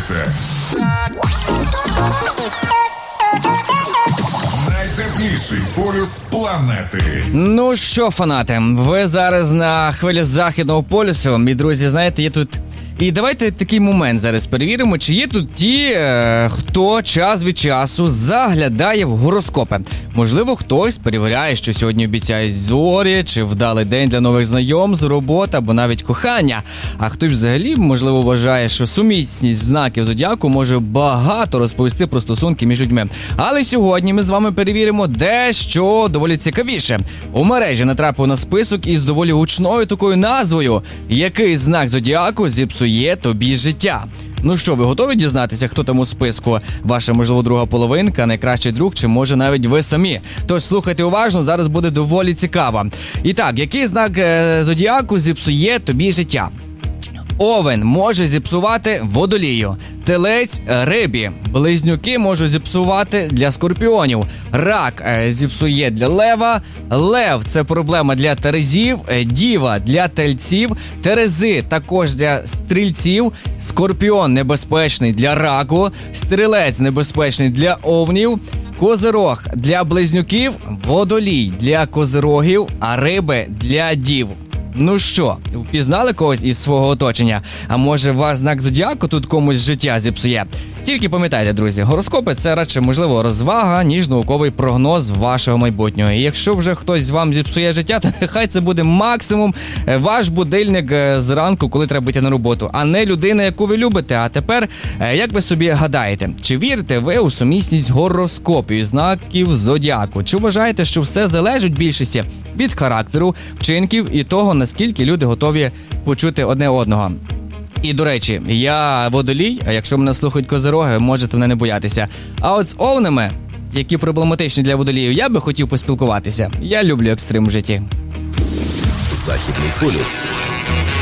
слухаєте найтепліший полюс планети. Ну що, фанати, ви зараз на хвилі Західного полюсу. Мій друзі, знаєте, є тут... І давайте такий момент зараз перевіримо, чи є тут ті, хто час від часу заглядає в гороскопи. Можливо, хтось перевіряє, що сьогодні обіцяють зорі, чи вдалий день для нових знайомств, робота або навіть кохання. А хтось взагалі, можливо, вважає, що сумісність знаків зодіаку може багато розповісти про стосунки між людьми. Але сьогодні ми з вами перевіримо дещо доволі цікавіше. У мережі натрапив на список із доволі гучною такою назвою «Який знак зодіаку зіпсує тобі життя?». Ну що, ви готові дізнатися, хто там у списку? Ваша, можливо, друга половинка, найкращий друг, чи може навіть ви самі? Тож слухайте уважно, зараз буде доволі цікаво. І так, який знак зодіаку зіпсує тобі життя? Овен може зіпсувати Водолію, Телець – Рибі, Близнюки можуть зіпсувати для Скорпіонів, Рак зіпсує для Лева, Лев – це проблема для Терезів, Діва для Тельців, Терези також для Стрільців, Скорпіон небезпечний для Раку, Стрілець небезпечний для Овнів, Козирог для Близнюків, Водолій для Козирогів, а Риби для Дів. Ну що, впізнали когось із свого оточення? А може ваш знак зодіаку тут комусь життя зіпсує? Тільки пам'ятайте, друзі, гороскопи – це радше, можливо, розвага, ніж науковий прогноз вашого майбутнього. І якщо вже хтось вам зіпсує життя, то нехай це буде максимум ваш будильник зранку, коли треба йти на роботу, а не людина, яку ви любите. А тепер, як ви собі гадаєте, чи вірите ви у сумісність гороскопів, знаків зодіаку? Чи вважаєте, що все залежить в більшості від характеру, вчинків і того, наскільки люди готові почути одне одного? І, до речі, я Водолій, а якщо мене слухають Козироги, можете мене не боятися. А от з Овнами, які проблематичні для Водоліїв, я би хотів поспілкуватися. Я люблю екстрим в житті. Західний полюс.